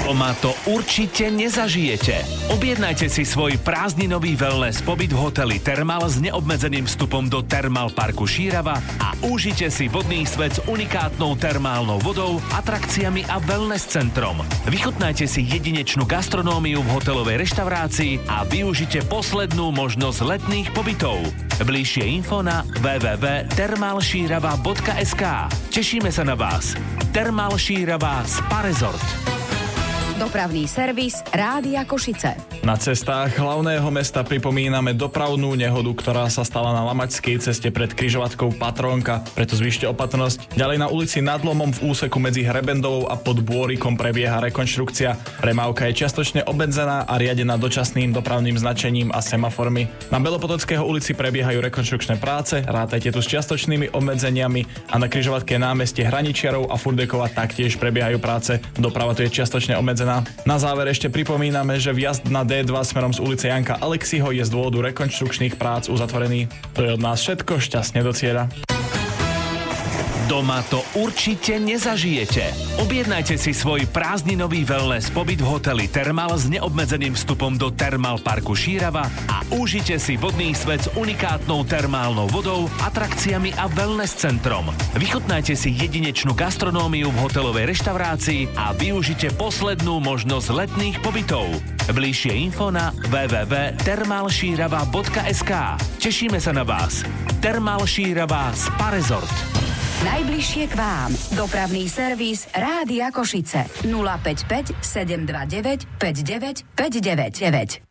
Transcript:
Doma to určite nezažijete. Objednajte si svoj prázdninový wellness pobyt v hoteli Thermal s neobmedzeným vstupom do Thermal parku Šírava a užite si vodný svet s unikátnou termálnou vodou, atrakciami a wellness centrom. Vychutnajte si jedinečnú gastronómiu v hotelovej reštaurácii a využite poslednú možnosť letných pobytov. Bližšie info na www.thermalširava.sk. Tešíme sa na vás. Thermal Šírava Spa Resort. Dopravný servis Rádia Košice. Na cestách hlavného mesta pripomíname dopravnú nehodu, ktorá sa stala na Lamačskej ceste pred križovatkou Patrónka, preto zvýšte opatrnosť. Ďalej na ulici Nad Lomom v úseku medzi Hrebendovou a pod Bôrikom prebieha rekonštrukcia. Premávka je čiastočne obmedzená a riadená dočasným dopravným značením a semaformi. Na Belopotockého ulici prebiehajú rekonštrukčné práce, rátajte tu s čiastočnými obmedzeniami a na križovatke námestie Hraničiarov a Furdekova taktiež prebiehajú práce. Doprava tu je čiastočne obmedzená. Na záver ešte pripomíname, že vjazd na D2 smerom z ulice Janka Aleksiho je z dôvodu rekonštrukčných prác uzatvorený. To je od nás všetko, šťastne do cieľa. Doma to určite nezažijete. Objednajte si svoj prázdninový wellness pobyt v hoteli Thermal s neobmedzeným vstupom do Thermal parku Šírava a užite si vodný svet s unikátnou termálnou vodou, atrakciami a wellness centrom. Vychutnajte si jedinečnú gastronómiu v hotelovej reštaurácii a využite poslednú možnosť letných pobytov. Bližšie info na www.thermalširava.sk. Tešíme sa na vás. Thermal Šírava Spa Resort. Najbližšie k vám. Dopravný servis Rádia Košice. 055 729 59 599.